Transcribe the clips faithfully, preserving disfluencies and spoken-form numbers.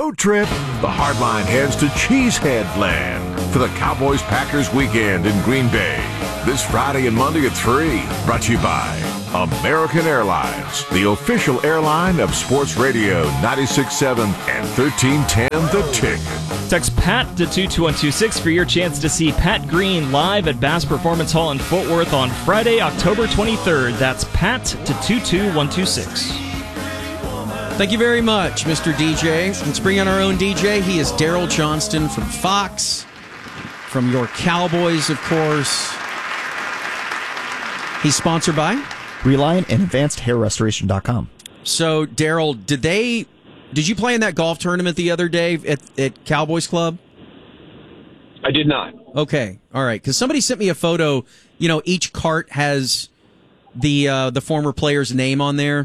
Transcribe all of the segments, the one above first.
road trip, the Hardline heads to Cheesehead Land for the Cowboys-Packers weekend in Green Bay. This Friday and Monday at three. Brought to you by American Airlines, the official airline of Sports Radio ninety-six point seven and thirteen ten The Tick. Text PAT to two two one two six for your chance to see Pat Green live at Bass Performance Hall in Fort Worth on Friday, October twenty-third. That's PAT to two two one two six. Thank you very much, Mister D J. Let's bring on our own D J. He is Daryl Johnston from Fox, from your Cowboys, of course. He's sponsored by Reliant and Advanced Hair Restoration dot com. So, Daryl, did they... Did you play in that golf tournament the other day at, at Cowboys Club? I did not. Okay, all right. Because somebody sent me a photo. You know, each cart has the uh, the former player's name on there,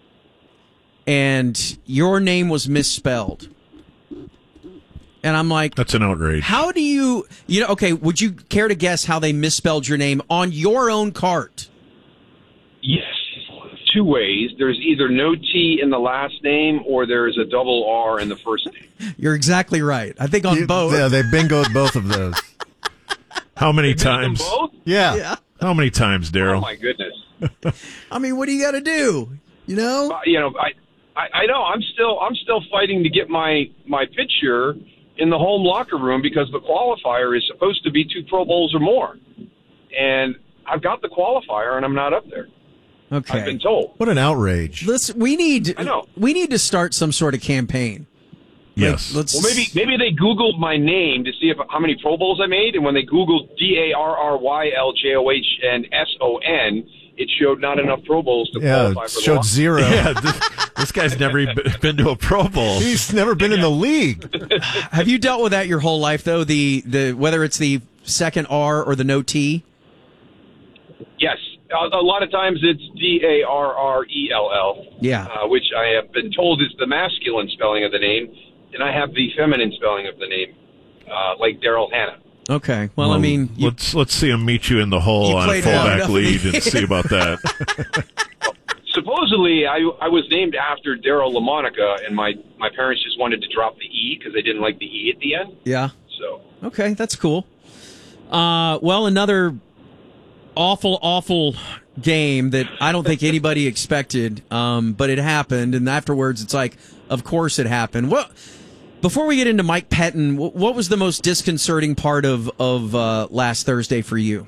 and your name was misspelled. And I'm like, that's an outrage. How do you, you know? Okay, would you care to guess how they misspelled your name on your own cart? Yes. Two ways. There's either no T in the last name or there's a double R in the first name. You're exactly right. I think on you, both. Yeah, they bingoed both of those. How many times? Both? Yeah. yeah. How many times, Daryl? Oh, my goodness. I mean, what do you got to do? You know? Uh, you know, I, I, I know. I'm still, I'm still fighting to get my, my picture in the home locker room because the qualifier is supposed to be two Pro Bowls or more. And I've got the qualifier and I'm not up there. Okay. I've been told. What an outrage. Let's, we need, I know. We need to start some sort of campaign. Yes. Like, let's, Well, maybe maybe they Googled my name to see if how many Pro Bowls I made, and when they Googled D A R R Y L J O H and S O N, it showed not enough Pro Bowls to yeah, qualify it for showed the zero. Yeah, this, this guy's never even been to a Pro Bowl. He's never been in the league. Have you dealt with that your whole life, though? The the whether it's the second R or the no T? Yes. A, a lot of times it's D A R R E L L, Yeah. uh, which I have been told is the masculine spelling of the name, and I have the feminine spelling of the name, uh, like Daryl Hannah. Okay. Well, I mean, you, let's let's see him meet you in the hole You on a played long fullback enough. lead and see about that. Supposedly, I, I was named after Daryl LaMonica, and my, my parents just wanted to drop the E because they didn't like the E at the end. yeah. So Okay, that's cool. Uh, well, another awful, awful game that I don't think anybody expected, um, but it happened, and afterwards it's like, of course it happened. What? Before we get into Mike Pettin, what, what was the most disconcerting part of, of uh, last Thursday for you?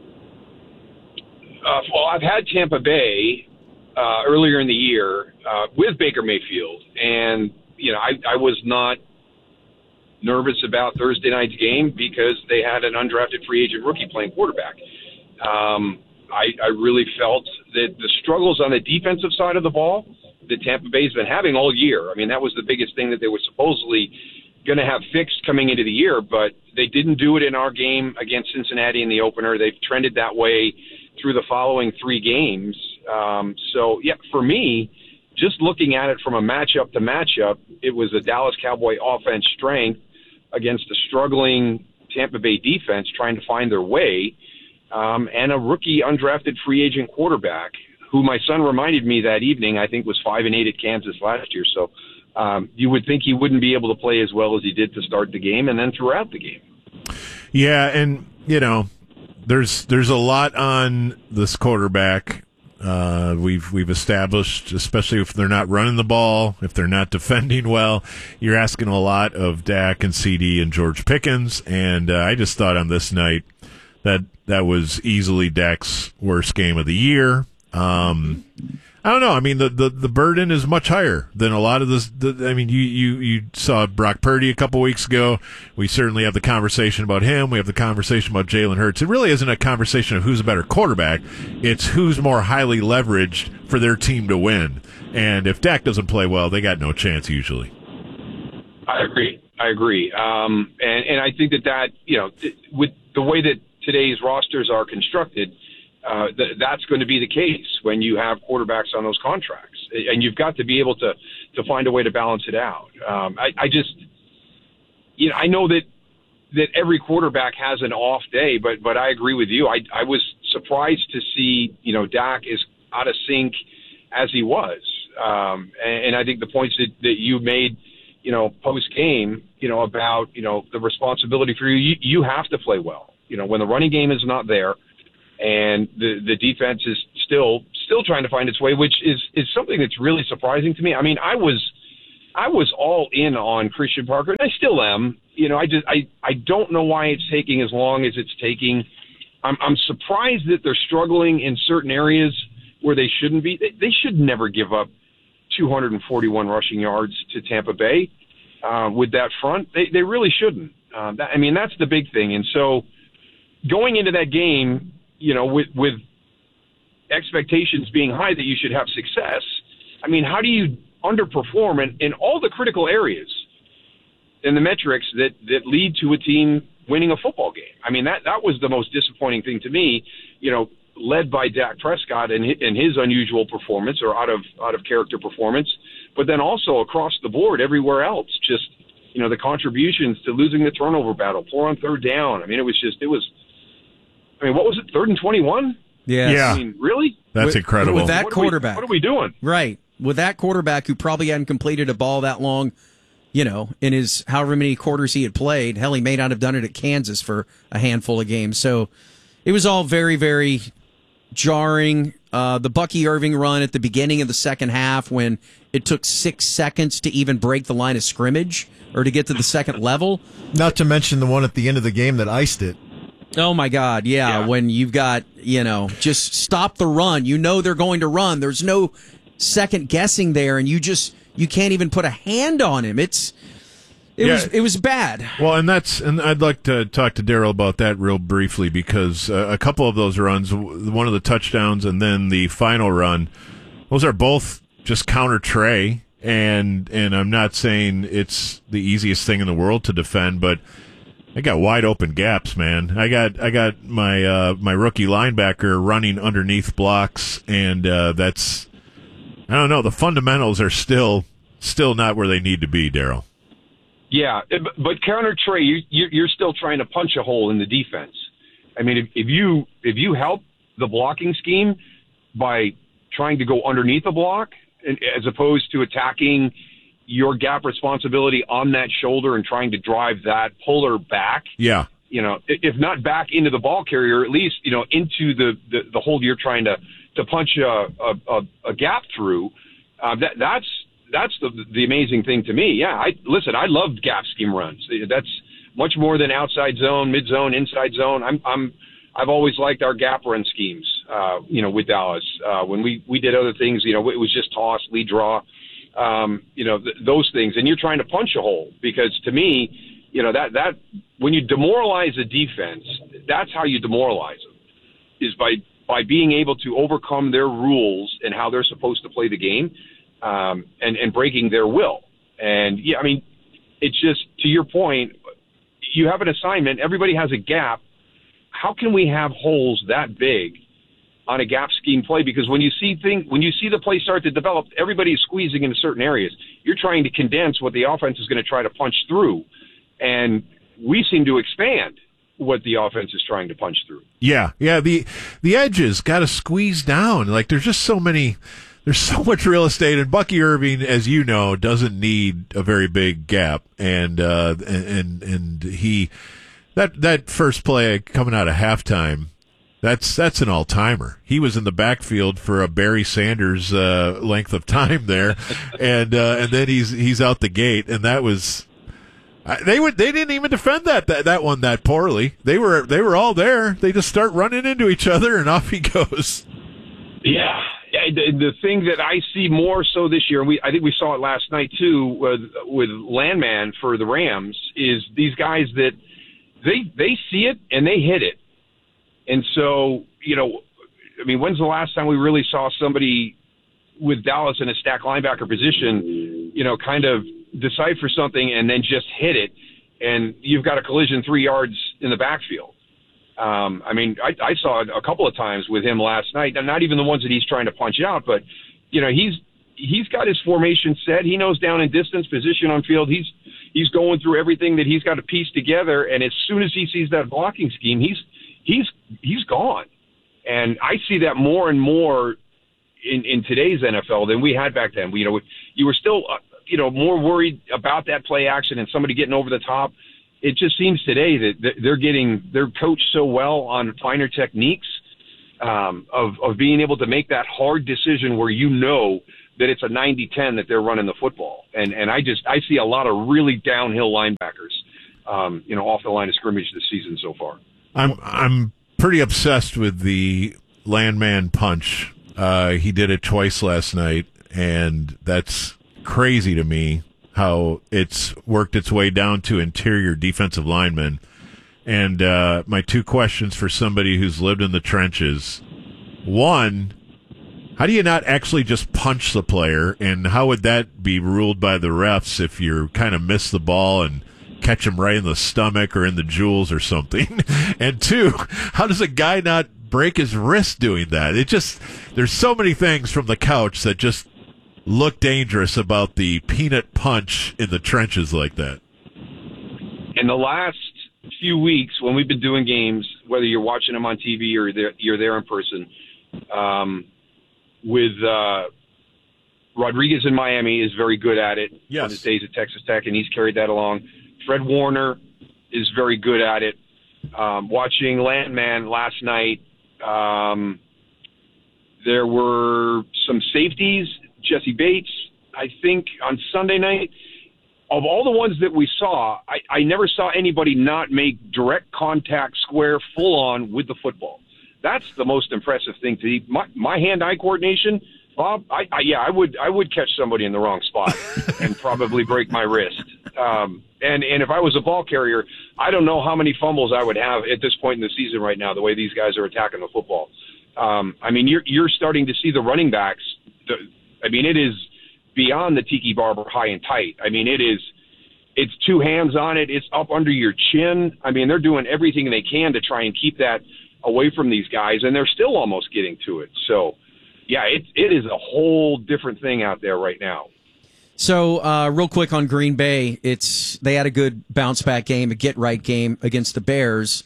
Uh, well, I've had Tampa Bay uh, earlier in the year uh, with Baker Mayfield, and you know I, I was not nervous about Thursday night's game because they had an undrafted free agent rookie playing quarterback. Um, I, I really felt that the struggles on the defensive side of the ball that Tampa Bay's been having all year. I mean, that was the biggest thing that they were supposedly going to have fixed coming into the year, but they didn't do it in our game against Cincinnati in the opener. They've trended that way through the following three games. Um, so, yeah, for me, just looking at it from a matchup to matchup, it was a Dallas Cowboy offense strength against a struggling Tampa Bay defense trying to find their way, um, and a rookie undrafted free agent quarterback who my son reminded me that evening, I think was five and eight at Kansas last year. So um, you would think he wouldn't be able to play as well as he did to start the game and then throughout the game. Yeah, and, you know, there's there's a lot on this quarterback. Uh, we've we've established, especially if they're not running the ball, if they're not defending well, you're asking a lot of Dak and C D and George Pickens. And uh, I just thought on this night that that was easily Dak's worst game of the year. Um, I don't know. I mean, the, the, the burden is much higher than a lot of this. The, I mean, you, you, you saw Brock Purdy a couple weeks ago. We certainly have the conversation about him. We have the conversation about Jalen Hurts. It really isn't a conversation of who's a better quarterback. It's who's more highly leveraged for their team to win. And if Dak doesn't play well, they got no chance usually. I agree. I agree. Um, and, and I think that that, you know, th- with the way that today's rosters are constructed, Uh, th- that's going to be the case when you have quarterbacks on those contracts, and you've got to be able to to find a way to balance it out. Um, I, I just, you know, I know that that every quarterback has an off day, but but I agree with you. I I was surprised to see, you know, Dak is out of sync as he was, um, and, and I think the points that, that you made, you know, post game, you know, about, you know, the responsibility for you. you. You have to play well. You know, when the running game is not there and the, the defense is still, still trying to find its way, which is, is something that's really surprising to me. I mean, I was, I was all in on Christian Parker, and I still am. You know, I just, I, I don't know why it's taking as long as it's taking. I'm, I'm surprised that they're struggling in certain areas where they shouldn't be. They, they should never give up two hundred forty-one rushing yards to Tampa Bay uh, with that front. They they really shouldn't. Uh, that, I mean, that's the big thing. And so going into that game, you know, with with expectations being high that you should have success, I mean, how do you underperform in, in all the critical areas and the metrics that, that lead to a team winning a football game? I mean, that, that was the most disappointing thing to me, you know, led by Dak Prescott and his, and his unusual performance or out of out of character performance, but then also across the board everywhere else, just, you know, the contributions to losing the turnover battle, poor on third down. I mean, it was just, it was, I mean, what was it, third and twenty-one? Yes. Yeah. I mean, really? That's with, incredible. With that what quarterback. Are we, what are we doing? Right. With that quarterback who probably hadn't completed a ball that long, you know, in his however many quarters he had played. Hell, he may not have done it at Kansas for a handful of games. So it was all very, very jarring. Uh, the Bucky Irving run at the beginning of the second half when it took six seconds to even break the line of scrimmage or to get to the second level. Not to mention the one at the end of the game that iced it. Oh, my God, yeah, Yeah. when you've got, you know, just stop the run. You know they're going to run. There's no second guessing there, and you just, you can't even put a hand on him. It's, it Yeah. was, it was bad. Well, and that's, and I'd like to talk to Daryl about that real briefly because uh, a couple of those runs, one of the touchdowns and then the final run, those are both just counter Trey, and and I'm not saying it's the easiest thing in the world to defend, but I got wide open gaps, man. I got I got my uh, my rookie linebacker running underneath blocks, and uh, that's, I don't know. The fundamentals are still still not where they need to be, Daryl. Yeah, but counter Trey, you, you're still trying to punch a hole in the defense. I mean, if, if you if you help the blocking scheme by trying to go underneath a block as opposed to attacking your gap responsibility on that shoulder and trying to drive that puller back, Yeah. you know, if not back into the ball carrier, at least, you know, into the, the, the hole you're trying to, to punch a, a, a gap through, uh, that, that's, that's the, the amazing thing to me. Yeah. I listen, I loved gap scheme runs. That's much more than outside zone, mid zone, inside zone. I'm, I'm, I've always liked our gap run schemes, uh, you know, with Dallas. Uh, when we, we did other things, you know, it was just toss, lead draw, um, you know, th- those things. And you're trying to punch a hole because to me, you know, that, that when you demoralize a defense, that's how you demoralize them, is by, by being able to overcome their rules and how they're supposed to play the game, um, and, and breaking their will. And yeah, I mean, it's just, to your point, you have an assignment, everybody has a gap. How can we have holes that big on a gap scheme play? Because when you see thing, when you see the play start to develop, everybody is squeezing into certain areas. You're trying to condense what the offense is going to try to punch through, and we seem to expand what the offense is trying to punch through. Yeah, yeah. The the edges got to squeeze down. Like there's just so many. There's so much real estate, and Bucky Irving, as you know, doesn't need a very big gap, and uh, and and he that that first play coming out of halftime. That's that's an all-timer. He was in the backfield for a Barry Sanders uh, length of time there, and uh, and then he's he's out the gate, and that was they would they didn't even defend that, that that one that poorly. They were they were all there. They just start running into each other, and off he goes. Yeah, the, the thing that I see more so this year, and we I think we saw it last night too with with Landman for the Rams, is these guys that they they see it and they hit it. And so, you know, I mean, when's the last time we really saw somebody with Dallas in a stack linebacker position, you know, kind of decipher something and then just hit it, and you've got a collision three yards in the backfield? Um, I mean, I, I saw it a couple of times with him last night, and not even the ones that he's trying to punch out, but, you know, he's he's got his formation set. He knows down and distance, position on field. He's he's going through everything that he's got to piece together, and as soon as he sees that blocking scheme, he's he's he's gone. And I see that more and more in, in today's N F L than we had back then. We, you know, you were still you know, more worried about that play action and somebody getting over the top. It just seems today that they're getting they're coached so well on finer techniques um, of of being able to make that hard decision where you know that it's a ninety ten that they're running the football. And and I just I see a lot of really downhill linebackers, um, you know, off the line of scrimmage this season so far. I'm I'm pretty obsessed with the landman punch. Uh, he did it twice last night, and that's crazy to me how it's worked its way down to interior defensive linemen. And uh, my two questions for somebody who's lived in the trenches. One, how do you not actually just punch the player, and how would that be ruled by the refs if you kind of miss the ball and catch him right in the stomach or in the jewels or something? And two, how does a guy not break his wrist doing that? It just, there's so many things from the couch that just look dangerous about the peanut punch in the trenches like that. In the last few weeks, when we've been doing games, whether you're watching them on T V or they're, you're there in person, um, with uh, Rodriguez in Miami is very good at it. Yes. On his days at Texas Tech, and he's carried that along. Fred Warner is very good at it. Um, watching Landman last night, um, there were some safeties. Jesse Bates, I think, on Sunday night. Of all the ones that we saw, I, I never saw anybody not make direct contact, square, full-on with the football. That's the most impressive thing to me. My, my hand-eye coordination, Bob, I, I, yeah, I would I would catch somebody in the wrong spot and probably break my wrist. Um, and, and if I was a ball carrier, I don't know how many fumbles I would have at this point in the season right now, the way these guys are attacking the football. Um, I mean, you're, you're starting to see the running backs the, – I mean, it is beyond the Tiki Barber high and tight. I mean, it is, it's two hands on it. It's up under your chin. I mean, they're doing everything they can to try and keep that away from these guys, and they're still almost getting to it. So, yeah, it, it is a whole different thing out there right now. So, uh, real quick on Green Bay, it's they had a good bounce back game, a get right game against the Bears,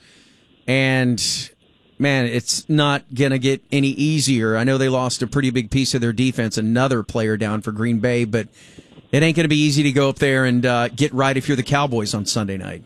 and man, it's not going to get any easier. I know they lost a pretty big piece of their defense, another player down for Green Bay, but it ain't going to be easy to go up there and uh, get right if you're the Cowboys on Sunday night.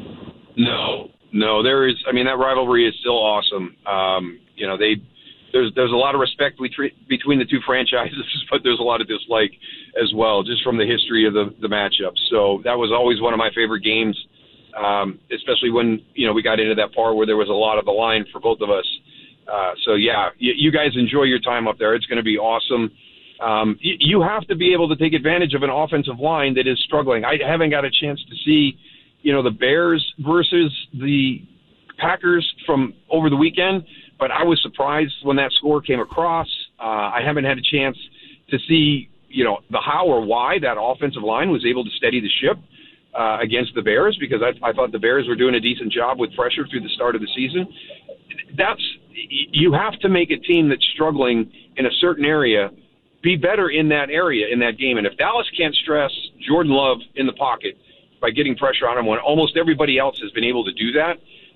No, no, there is. I mean, that rivalry is still awesome. Um, you know, they there's there's a lot of respect between the two franchises, but there's a lot of dislike as well, just from the history of the the matchup. So that was always one of my favorite games. Um, especially when, you know, we got into that part where there was a lot of the line for both of us. Uh, so, yeah, you, you guys enjoy your time up there. It's going to be awesome. Um, you, you have to be able to take advantage of an offensive line that is struggling. I haven't got a chance to see, you know, the Bears versus the Packers from over the weekend, but I was surprised when that score came across. Uh, I haven't had a chance to see, you know, the how or why that offensive line was able to steady the ship Uh, against the Bears, because I, I thought the Bears were doing a decent job with pressure through the start of the season. That's you have to make a team that's struggling in a certain area be better in that area in that game. And if Dallas can't stress Jordan Love in the pocket by getting pressure on him when almost everybody else has been able to do that,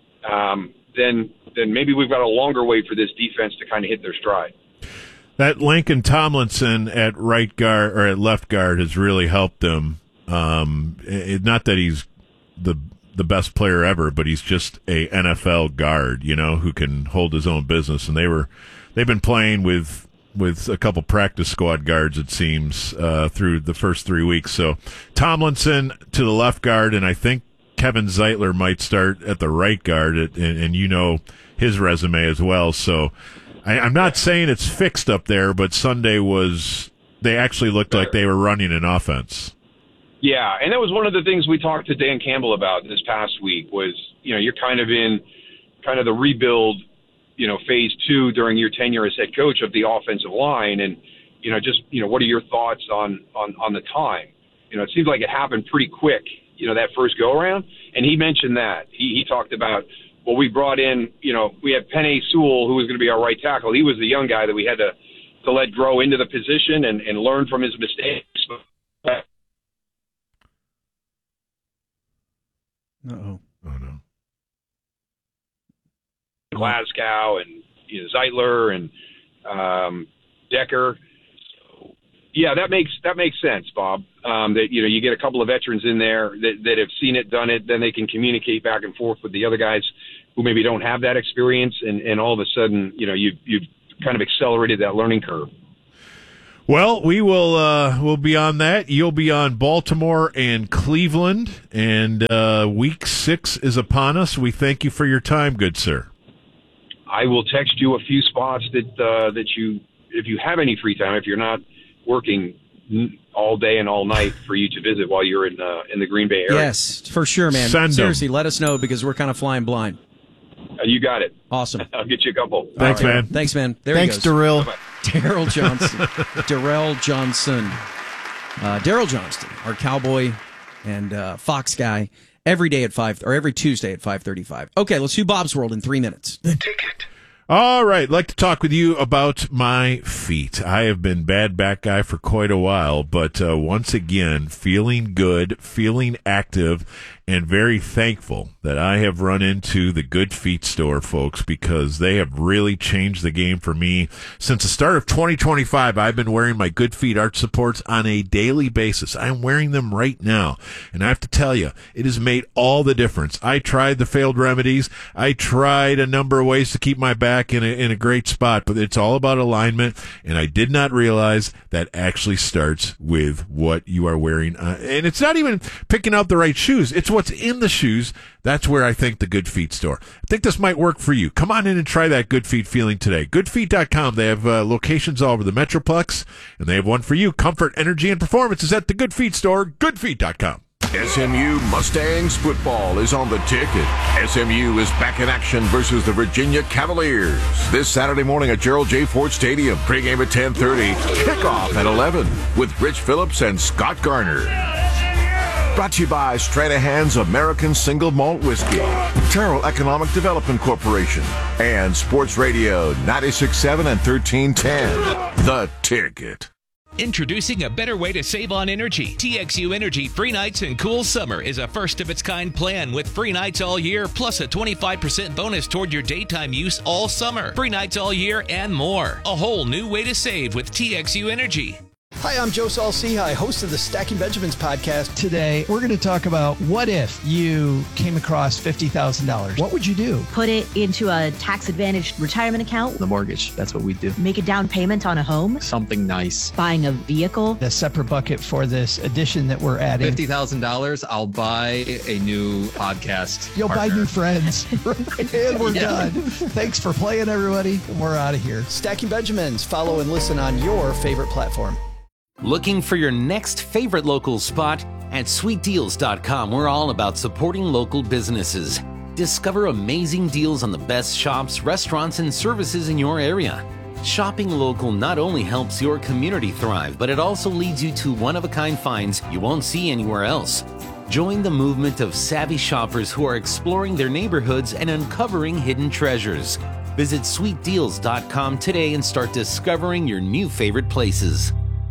um, then then maybe we've got a longer way for this defense to kind of hit their stride. That Lincoln Tomlinson at right guard or at left guard has really helped them. Um, it, not that he's the the best player ever, but he's just a N F L guard, you know, who can hold his own business. And they were they've been playing with with a couple practice squad guards, it seems, uh, through the first three weeks. So Tomlinson to the left guard, and I think Kevin Zeitler might start at the right guard, and, and you know his resume as well. So I, I'm not saying it's fixed up there, but Sunday was they actually looked like they were running an offense. Yeah, and that was one of the things we talked to Dan Campbell about this past week was, you know, you're kind of in kind of the rebuild, you know, phase two during your tenure as head coach of the offensive line. And, you know, just, you know, what are your thoughts on, on, on the time? You know, it seems like it happened pretty quick, you know, that first go around. And he mentioned that. He, he talked about, well, we brought in, you know, we had Penei Sewell, who was going to be our right tackle. He was the young guy that we had to, to let grow into the position and, and learn from his mistakes. Uh-oh. Oh, no. Glasgow and, you know, Zeitler and um, Decker. So, Yeah, that makes that makes sense, Bob. Um, that you know, you get a couple of veterans in there that, that have seen it, done it, then they can communicate back and forth with the other guys who maybe don't have that experience, and, and all of a sudden, you know, you you've kind of accelerated that learning curve. Well, we will uh, we'll be on that. You'll be on Baltimore and Cleveland, and uh, week six is upon us. We thank you for your time, good sir. I will text you a few spots that uh, that you, if you have any free time, if you're not working all day and all night, for you to visit while you're in uh, in the Green Bay area. Yes, for sure, man. Send Seriously, them. let us know because we're kind of flying blind. Uh, you got it. Awesome. I'll get you a couple. Thanks, right. man. Thanks, man. There Thanks, he goes. Darrell. Daryl Johnson. Darrell Johnson. Uh, Daryl Johnston, our Cowboy and uh, Fox guy, every day at five or every Tuesday at five thirty-five. Okay, let's do Bob's World in three minutes. The Ticket. All right, like to talk with you about my feet. I have been bad back guy for quite a while, but uh, once again, feeling good, feeling active, and very thankful that I have run into the Good Feet store, folks, because they have really changed the game for me. Since the start of twenty twenty-five, I've been wearing my Good Feet arch supports on a daily basis. I'm wearing them right now, and I have to tell you, it has made all the difference. I tried the failed remedies. I tried a number of ways to keep my back in a, in a great spot, but it's all about alignment, and I did not realize that actually starts with what you are wearing. Uh, and it's not even picking out the right shoes. It's what's in the shoes. That's where I think the Good Feet store. I think this might work for you. Come on in and try that Good Feet feeling today. good feet dot com. They have uh, locations all over the Metroplex, and they have one for you. Comfort, energy, and performance is at the Good Feet store. good feet dot com. S M U Mustangs football is on the ticket. S M U is back in action versus the Virginia Cavaliers this Saturday morning at Gerald J. Ford Stadium. Pregame at ten thirty, kickoff at eleven with Rich Phillips and Scott Garner. Brought to you by Stranahan's American Single Malt Whiskey, Terrell Economic Development Corporation, and Sports Radio ninety-six point seven and thirteen ten. The Ticket. Introducing a better way to save on energy. T X U Energy Free Nights and Cool Summer is a first-of-its-kind plan with free nights all year, plus a twenty-five percent bonus toward your daytime use all summer. Free nights all year and more. A whole new way to save with T X U Energy. Hi, I'm Joe Saul-Sehy, host of the Stacking Benjamins podcast. Today, we're going to talk about what if you came across fifty thousand dollars. What would you do? Put it into a tax-advantaged retirement account. The mortgage, that's what we do. Make a down payment on a home. Something nice. Buying a vehicle. A separate bucket for this addition that we're adding. fifty thousand dollars, I'll buy a new podcast You'll partner. buy new friends. And we're Yeah. done. Thanks for playing, everybody. And we're out of here. Stacking Benjamins. Follow and listen on your favorite platform. Looking for your next favorite local spot? At sweet deals dot com, we're all about supporting local businesses. Discover amazing deals on the best shops, restaurants, and services in your area. Shopping local not only helps your community thrive, but it also leads you to one-of-a-kind finds you won't see anywhere else. Join the movement of savvy shoppers who are exploring their neighborhoods and uncovering hidden treasures. Visit sweet deals dot com today and start discovering your new favorite places.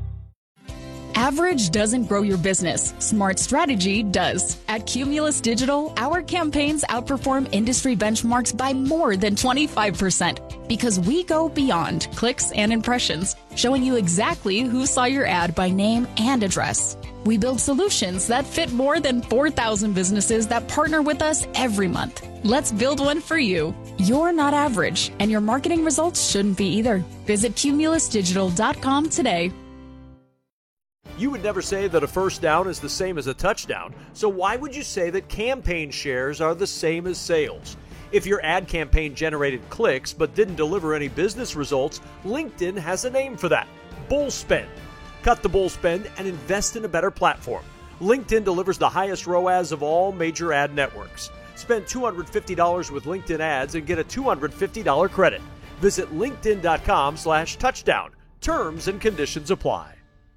Average doesn't grow your business. Smart strategy does. At Cumulus Digital, our campaigns outperform industry benchmarks by more than twenty-five percent because we go beyond clicks and impressions, showing you exactly who saw your ad by name and address. We build solutions that fit more than four thousand businesses that partner with us every month. Let's build one for you. You're not average, and your marketing results shouldn't be either. Visit cumulus digital dot com today. You would never say that a first down is the same as a touchdown, so why would you say that campaign shares are the same as sales? If your ad campaign generated clicks but didn't deliver any business results, LinkedIn has a name for that: bull spend. Cut the bull spend and invest in a better platform. LinkedIn delivers the highest R O A S of all major ad networks. Spend two hundred fifty dollars with LinkedIn ads and get a two hundred fifty dollars credit. Visit linkedin dot com slash touchdown. Terms and conditions apply.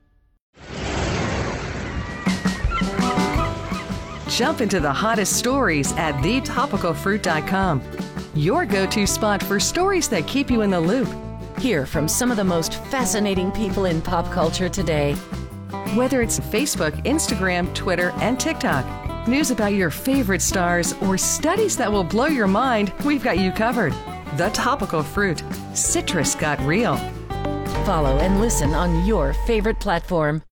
Jump into the hottest stories at the topical fruit dot com. Your go-to spot for stories that keep you in the loop. Hear from some of the most fascinating people in pop culture today. Whether it's Facebook, Instagram, Twitter, and TikTok, news about your favorite stars, or studies that will blow your mind, we've got you covered. The Topical Fruit. Citrus got real. follow and listen on your favorite platform.